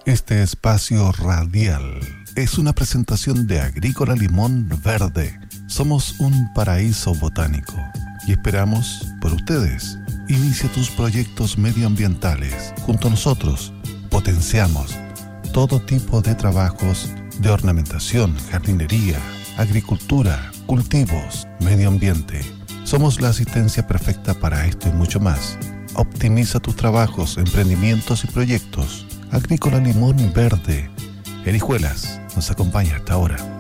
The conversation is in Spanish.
Este espacio radial es una presentación de Agrícola Limón Verde. Somos un paraíso botánico y esperamos por ustedes. Inicia tus proyectos medioambientales. Junto a nosotros potenciamos todo tipo de trabajos de ornamentación, jardinería, agricultura, cultivos, medio ambiente. Somos la asistencia perfecta para esto y mucho más. Optimiza tus trabajos, emprendimientos y proyectos. Agrícola Limón Verde. Erijuelas nos acompaña hasta ahora.